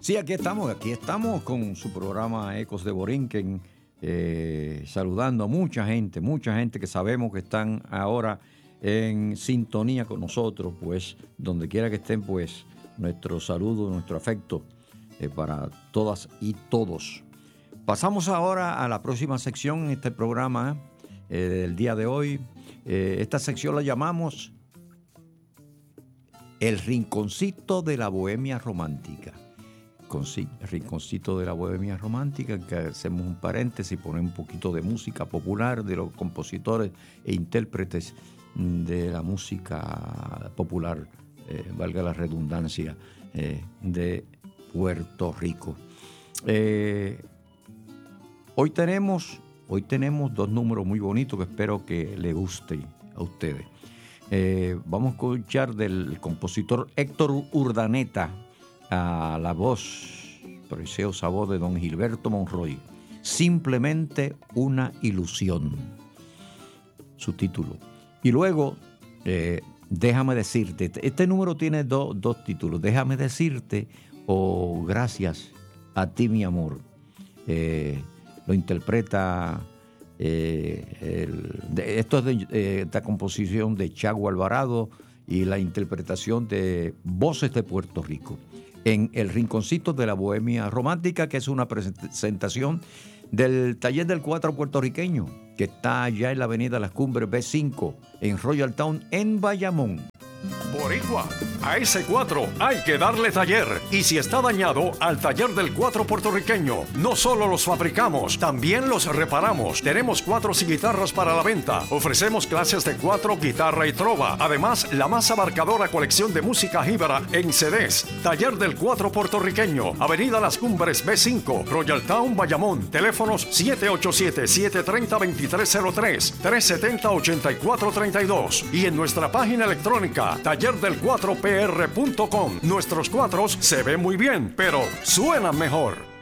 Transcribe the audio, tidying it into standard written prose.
Sí, aquí estamos con su programa Ecos de Borinquen, saludando a mucha gente que sabemos que están ahora en sintonía con nosotros, pues donde quiera que estén, pues nuestro saludo, nuestro afecto para todas y todos. Pasamos ahora a la próxima sección en este programa del día de hoy. Esta sección la llamamos El Rinconcito de la Bohemia Romántica. Rinconcito de la Bohemia Romántica, que hacemos un paréntesis y ponemos un poquito de música popular de los compositores e intérpretes de la música popular, valga la redundancia, de Puerto Rico. Hoy tenemos dos números muy bonitos que espero que les gusten a ustedes. Vamos a escuchar del compositor Héctor Urdaneta a la voz, preciosa voz de don Gilberto Monroy. Simplemente una ilusión, su título. Y luego, Déjame decirte. Este número tiene dos títulos. Déjame decirte o Gracias a ti, mi amor. Lo interpreta esto es de esta composición de Chago Alvarado y la interpretación de Voces de Puerto Rico en El Rinconcito de la Bohemia Romántica, que es una presentación del Taller del Cuatro puertorriqueño, que está allá en la avenida Las Cumbres B5 en Royal Town en Bayamón. Boricua, a ese 4 hay que darle taller. Y si está dañado, al Taller del Cuatro puertorriqueño. No solo los fabricamos, también los reparamos. Tenemos cuatros y guitarras para la venta. Ofrecemos clases de cuatro, guitarra y trova. Además, la más abarcadora colección de música jíbara en CDs. Taller del Cuatro puertorriqueño, avenida Las Cumbres B5, Royal Town, Bayamón. Teléfonos 787-730-2303, 370-8432. Y en nuestra página electrónica tallerdelcuatropr.com. Nuestros cuatros se ven muy bien, pero suenan mejor.